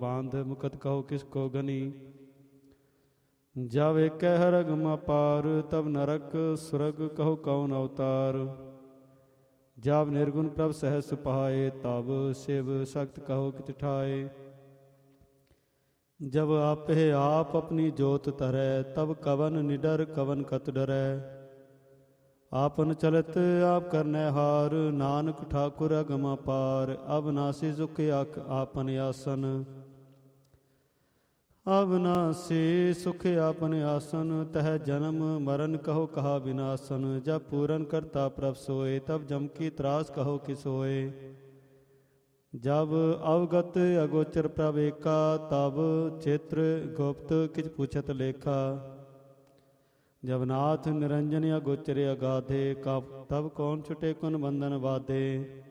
बांध मुकत कहो किसको गनी। जब एक हरगम अपार तब नरक सुरग कहो कौन अवतार। जब निर्गुण प्रभ सहस पाए तब शिव सख्त कहो कित ठाए। जब आपे आप अपनी जोत धरै तब कवन निडर कवन कत डरै। आपन चलत आप करनै हार नानक ठाकुर अगम अपार। अविनाशी सुख आपन आसन अविनाशी सुख आपन आसन। तह जन्म मरण कहो कहा विनाशन। जब पूरन करता प्रभ सोए तब जम की त्रास कहो किस होए। जब अवगत अगोचर प्रभ एका तब चित्र गुप्त किछ पूछत लेखा। जब नाथ निरंजन अगोचर अगाधे तब कौन छुटे कुन बंधन बाधे।